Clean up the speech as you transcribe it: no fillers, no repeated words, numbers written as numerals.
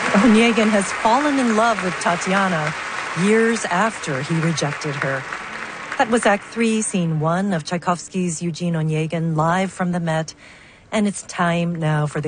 Onegin has fallen in love with Tatiana years after he rejected her. That was Act 3, Scene 1 of Tchaikovsky's Eugene Onegin, live from the Met. And it's time now for the